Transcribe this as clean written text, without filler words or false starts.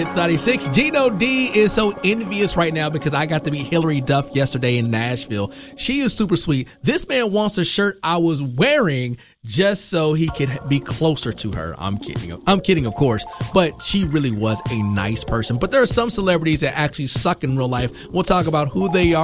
It's 96. Gino D is so envious right now because I got to meet Hillary Duff yesterday in Nashville. She is super sweet. This man wants a shirt I was wearing just so he could be closer to her. I'm kidding, of course, but she really was a nice person. But there are some celebrities that actually suck in real life. We'll talk about who they are.